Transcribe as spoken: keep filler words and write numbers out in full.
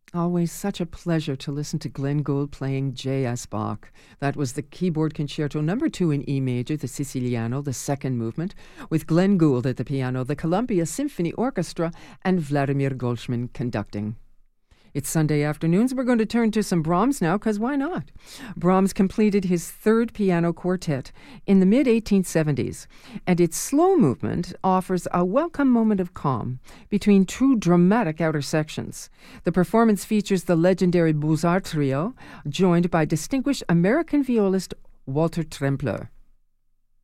Always such a pleasure to listen to Glenn Gould playing J S. Bach. That was the Keyboard Concerto number two in E major, the Siciliano, the second movement, with Glenn Gould at the piano, the Columbia Symphony Orchestra, and Vladimir Golshman conducting. It's Sunday afternoons. We're going to turn to some Brahms now, because why not? Brahms completed his third piano quartet in the mid eighteen seventies, and its slow movement offers a welcome moment of calm between two dramatic outer sections. The performance features the legendary Beaux-Arts Trio, joined by distinguished American violist Walter Trempler.